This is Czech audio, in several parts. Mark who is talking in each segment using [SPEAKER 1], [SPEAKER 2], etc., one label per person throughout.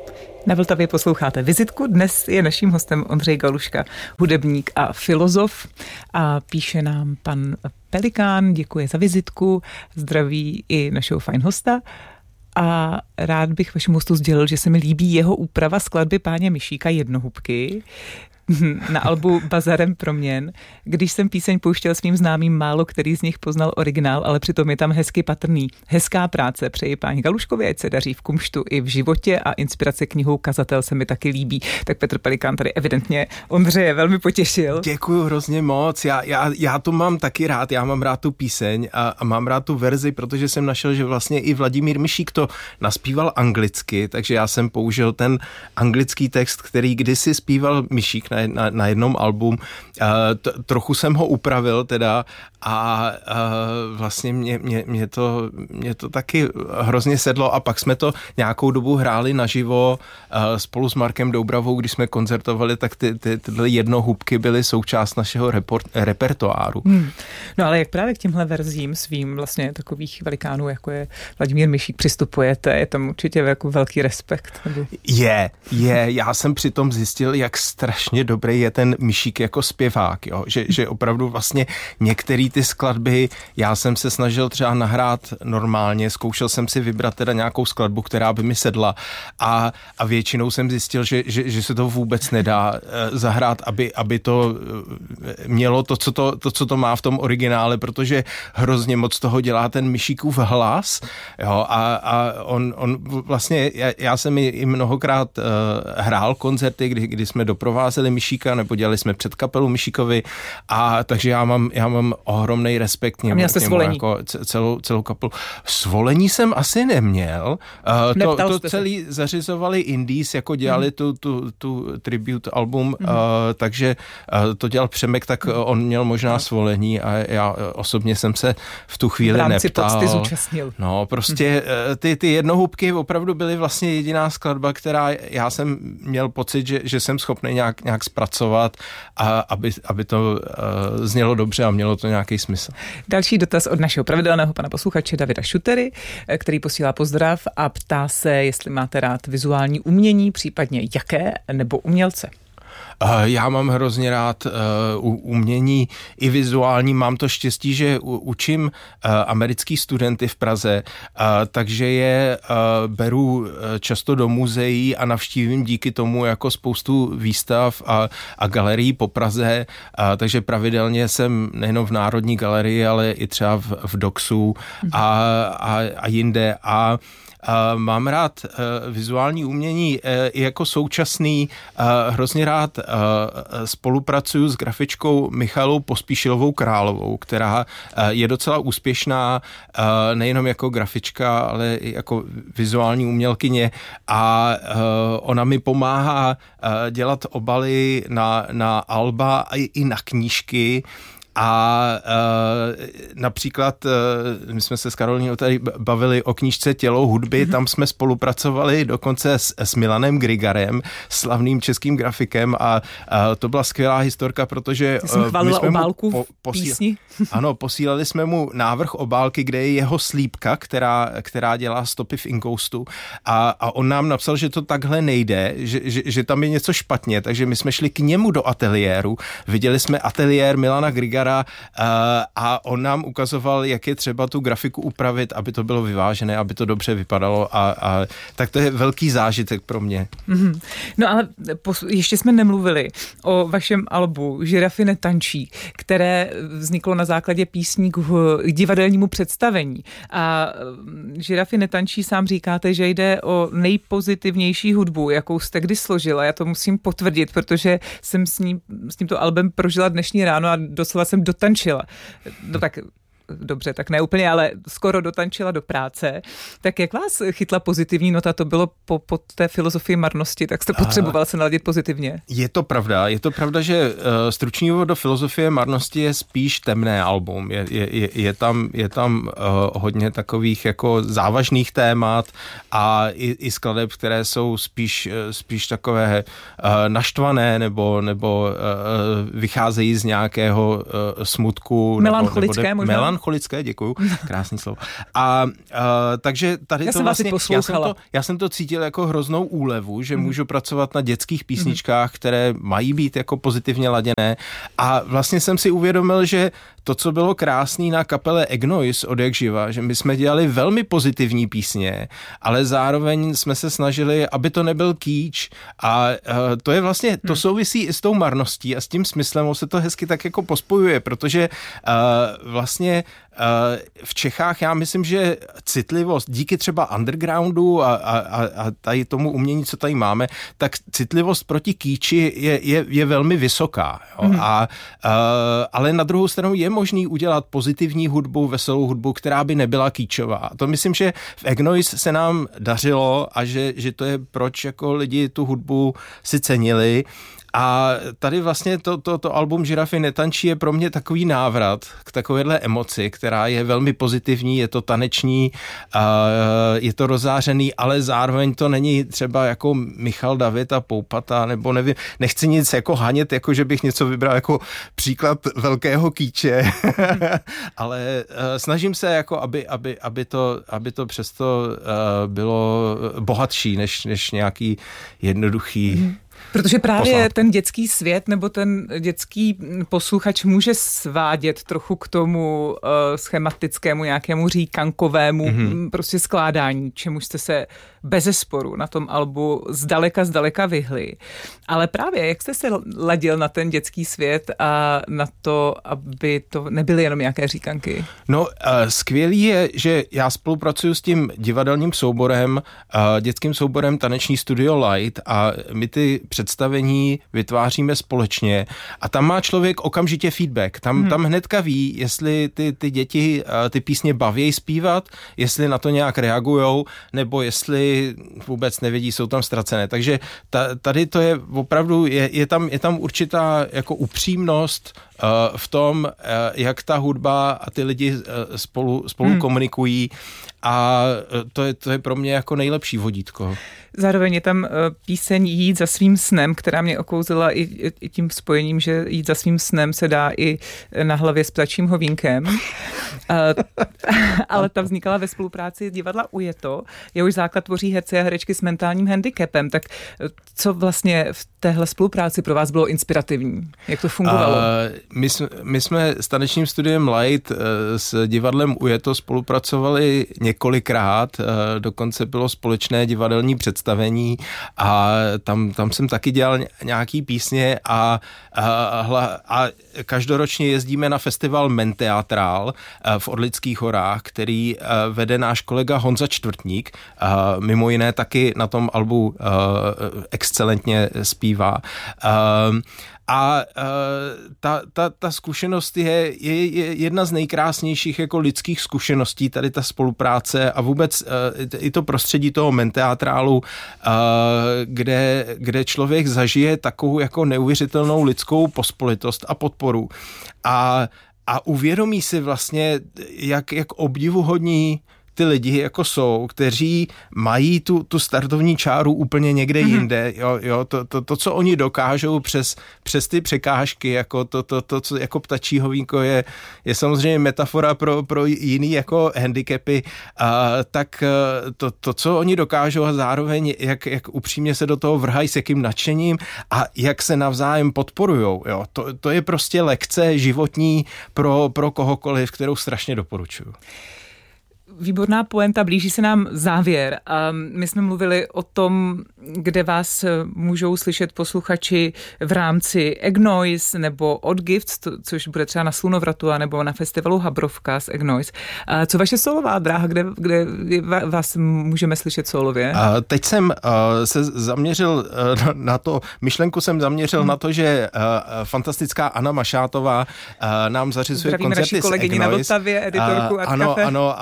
[SPEAKER 1] Na Vltavě posloucháte Vizitku. Dnes je naším hostem Ondřej Galuška, hudebník a filozof. A píše nám pan Pelikán, děkuje za vizitku, zdraví i našeho fajn hosta. A rád bych vašemu hostu sdělil, že se mi líbí jeho úprava skladby Páně Myšíka Jednohubky na albu Bazarem proměn. Když jsem píseň pouštěl svým známým, málo který z nich poznal originál, ale přitom je tam hezky patrný. Hezká práce, přeji páni Galuškovi, ať se daří v kumštu i v životě a inspirace knihou Kazatel se mi taky líbí. Tak Petr Pelikán tady evidentně Ondřeje velmi potěšil.
[SPEAKER 2] Děkuju hrozně moc, já to mám taky rád, já mám rád tu píseň a mám rád tu verzi, protože jsem našel, že vlastně i Vladimír Myšík to naspíval anglicky, takže já jsem použil ten anglický text, který kdysi zpíval Myšík na jednom albu. Trochu jsem ho upravil teda a vlastně mě to taky hrozně sedlo a pak jsme to nějakou dobu hráli naživo spolu s Markem Doubravou, když jsme koncertovali, tak tyhle jednohubky byly součást našeho repertoáru.
[SPEAKER 1] No ale jak právě k těmhle verzím svým vlastně takových velikánů, jako je Vladimír Myšík, přistupujete? Je tam určitě jako velký respekt? Nebo...
[SPEAKER 2] Já jsem přitom zjistil, jak strašně dobrý je ten Myšík jako zpěvák, jo? Že opravdu vlastně některé ty skladby, já jsem se snažil třeba nahrát normálně, zkoušel jsem si vybrat teda nějakou skladbu, která by mi sedla a většinou jsem zjistil, že se to vůbec nedá zahrát, aby to mělo to, co to má v tom originále, protože hrozně moc toho dělá ten Myšíkův hlas, jo? A on vlastně, já jsem i mnohokrát hrál koncerty, kdy jsme doprovázeli Myšíka, nebo dělali jsme před kapelu Myšíkovi, a takže já mám ohromný respekt němu, jako celou kapelu. Svolení jsem asi neměl. To celý zařizovali Indies, jako dělali tu tribute album, takže to dělal Přemek, tak on měl možná svolení a já osobně jsem se v tu chvíli neptal.
[SPEAKER 1] Zúčastnil.
[SPEAKER 2] No, prostě ty jednohubky opravdu byly vlastně jediná skladba, která já jsem měl pocit, že jsem schopný nějak zpracovat, a aby to znělo dobře a mělo to nějaký smysl.
[SPEAKER 1] Další dotaz od našeho pravidelného pana posluchače Davida Šutery, který posílá pozdrav a ptá se, jestli máte rád vizuální umění, případně jaké, nebo umělce.
[SPEAKER 2] Já mám hrozně rád umění i vizuální. Mám to štěstí, že učím americký studenty v Praze, takže je beru často do muzeí a navštívím díky tomu jako spoustu výstav a galerií po Praze, takže pravidelně jsem nejenom v Národní galerii, ale i třeba v Doxu a jinde. Mám rád vizuální umění i jako současný, hrozně rád spolupracuju s grafičkou Michalou Pospíšilovou Královou, která je docela úspěšná nejenom jako grafička, ale i jako vizuální umělkyně, a ona mi pomáhá dělat obaly na alba i na knížky. A například my jsme se s Karolínou tady bavili o knížce Tělo hudby, tam jsme spolupracovali dokonce s Milanem Grigarem, slavným českým grafikem, a to byla skvělá historka, protože
[SPEAKER 1] my jsme obálku písni.
[SPEAKER 2] Ano, posílali jsme mu návrh obálky, kde je jeho slípka, která dělá stopy v inkoustu, a on nám napsal, že to takhle nejde, že tam je něco špatně, takže my jsme šli k němu do ateliéru, viděli jsme ateliér Milana Grigara a on nám ukazoval, jak je třeba tu grafiku upravit, aby to bylo vyvážené, aby to dobře vypadalo, a tak to je velký zážitek pro mě.
[SPEAKER 1] No ale ještě jsme nemluvili o vašem albu Žirafy netančí, které vzniklo na základě písní k divadelnímu představení. A Žirafy netančí, sám říkáte, že jde o nejpozitivnější hudbu, jakou jste kdy složila. Já to musím potvrdit, protože jsem s tímto albem prožila dnešní ráno a doslova jsem dotančila. No tak dobře, tak ne úplně, ale skoro dotančila do práce. Tak jak vás chytla pozitivní nota? To bylo po té filozofii marnosti, tak jste potřeboval se naladit pozitivně.
[SPEAKER 2] Je to pravda, že Stručný úvod do filozofie marnosti je spíš temné album. Je tam hodně takových jako závažných témat a i skladeb, které jsou spíš takové naštvané nebo vycházejí z nějakého smutku.
[SPEAKER 1] Melancholické možná?
[SPEAKER 2] melancholické, děkuju, krásný slovo. A takže tady
[SPEAKER 1] já
[SPEAKER 2] to vlastně,
[SPEAKER 1] já
[SPEAKER 2] jsem to cítil jako hroznou úlevu, že můžu pracovat na dětských písničkách, které mají být jako pozitivně laděné, a vlastně jsem si uvědomil, že to, co bylo krásný na kapele Egnois od jak živa, že my jsme dělali velmi pozitivní písně, ale zároveň jsme se snažili, aby to nebyl kýč, a to je vlastně, to souvisí i s tou marností a s tím smyslem, se to hezky tak jako pospojuje, protože vlastně v Čechách já myslím, že citlivost díky třeba undergroundu a tady tomu umění, co tady máme, tak citlivost proti kýči je velmi vysoká. Jo? Ale na druhou stranu je možný udělat pozitivní hudbu, veselou hudbu, která by nebyla kýčová. A to myslím, že v Egnois se nám dařilo a že to je proč jako lidi tu hudbu si cenili. A tady vlastně to album Žirafy netančí je pro mě takový návrat k takovéhle emoci, která je velmi pozitivní, je to taneční, je to rozářený, ale zároveň to není třeba jako Michal David a Poupata, nebo nevím, nechci nic jako hanět, jako že bych něco vybral jako příklad velkého kýče, ale snažím se jako, aby to přesto bylo bohatší, než nějaký jednoduchý
[SPEAKER 1] Protože právě ten dětský svět nebo ten dětský posluchač může svádět trochu k tomu schematickému, nějakému říkankovému prostě skládání, čemu jste se bezesporu na tom albu zdaleka vyhli. Ale právě, jak jste se ladil na ten dětský svět a na to, aby to nebyly jenom nějaké říkanky?
[SPEAKER 2] No, skvělý je, že já spolupracuju s tím divadelním souborem, dětským souborem Taneční studio Light, a my ty představení vytváříme společně a tam má člověk okamžitě feedback. Tam hnedka ví, jestli ty děti ty písně baví zpívat, jestli na to nějak reagujou, nebo jestli vůbec nevědí, jsou tam ztracené. Takže tady to je opravdu, je tam určitá jako upřímnost v tom, jak ta hudba a ty lidi spolu komunikují, a to je pro mě jako nejlepší vodítko.
[SPEAKER 1] Zároveň je tam píseň Jít za svým snem, která mě okouzila i tím spojením, že jít za svým snem se dá i na hlavě s ptačím hovínkem. Ale ta vznikala ve spolupráci divadla Ujeto, jehož základ tvoří herci a herečky s mentálním handicapem. Tak co vlastně v téhle spolupráci pro vás bylo inspirativní? Jak to fungovalo?
[SPEAKER 2] My jsme s Tanečním studiem Light s divadlem Ujeto spolupracovali několikrát, dokonce bylo společné divadelní představení a tam jsem taky dělal nějaký písně a každoročně jezdíme na festival Menteatrál v Orlických horách, který vede náš kolega Honza Čtvrtník, mimo jiné taky na tom albu excelentně zpívá. A ta zkušenost je jedna z nejkrásnějších jako lidských zkušeností, tady ta spolupráce a vůbec i to prostředí toho Menteatrálu, kde člověk zažije takovou jako neuvěřitelnou lidskou pospolitost a podporu. A uvědomí si vlastně, jak obdivuhodní ty lidi jako jsou, kteří mají tu startovní čáru úplně někde jinde. Jo, to, co oni dokážou přes ty překážky, jako to co jako ptačí hovínko je samozřejmě metafora pro jiný jako handicapy, tak to, co oni dokážou a zároveň jak upřímně se do toho vrhají s jakým nadšením a jak se navzájem podporujou. Jo, to je prostě lekce životní pro kohokoliv, kterou strašně doporučuju.
[SPEAKER 1] Výborná poenta, blíží se nám závěr. A my jsme mluvili o tom, kde vás můžou slyšet posluchači v rámci Egnois nebo Od Gifts, což bude třeba na Slunovratu nebo na festivalu Habrovka s Egnois. A co vaše solová dráha, kde vás můžeme slyšet solově?
[SPEAKER 2] Teď jsem se zaměřil na to, myšlenku jsem zaměřil na to, že fantastická Anna Mašátová nám zařizuje koncerty s Egnois.
[SPEAKER 1] Zdravíme naši kolegyni na Vltavě, editorku Art Cafe.
[SPEAKER 2] Ano,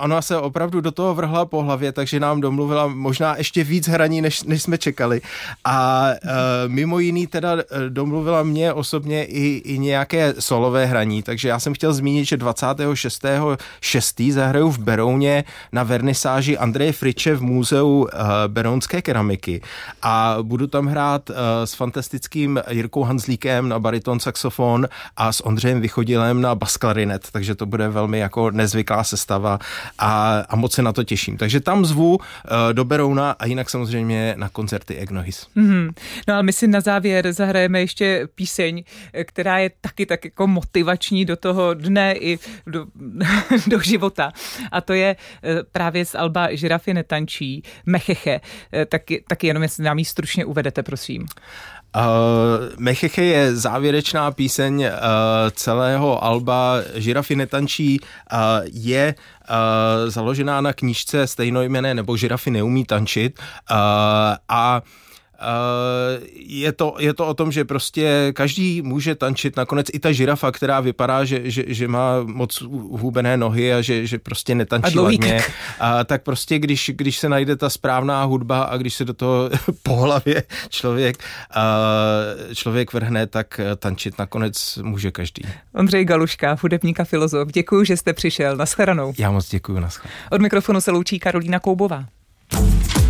[SPEAKER 2] ona se opravdu do toho vrhla po hlavě, takže nám domluvila možná ještě víc hraní, než jsme čekali. A mimo jiný teda domluvila mě osobně i nějaké solové hraní, takže já jsem chtěl zmínit, že 26.6. zahraju v Berouně na vernisáži Andreje Friče v muzeu berounské keramiky a budu tam hrát s fantastickým Jirkou Hanzlíkem na bariton saxofon a s Ondřejem Vychodilem na basklarinet, takže to bude velmi jako nezvyklá sestava a moc se na to těším. Takže tam zvu do Berouna a jinak samozřejmě na koncerty Egnohis.
[SPEAKER 1] No ale my si na závěr zahrajeme ještě píseň, která je taky tak jako motivační do toho dne i do života. A to je právě z alba Žirafy netančí, Mecheche. Taky jenom jestli nám ji stručně uvedete, prosím.
[SPEAKER 2] Mecheche je závěrečná píseň celého alba Žirafy netančí, je založená na knížce stejnojmenné nebo Žirafy neumí tančit a je to o tom, že prostě každý může tančit, nakonec i ta žirafa, která vypadá, že má moc hubené nohy a že prostě netančí ladně. Tak prostě, když se najde ta správná hudba a když se do toho po hlavě člověk vrhne, tak tančit nakonec může každý.
[SPEAKER 1] Ondřej Galuška, hudebník a filozof, děkuji, že jste přišel. Nashledanou.
[SPEAKER 2] Já moc děkuji, nashledanou.
[SPEAKER 1] Od mikrofonu se loučí Karolína Koubová.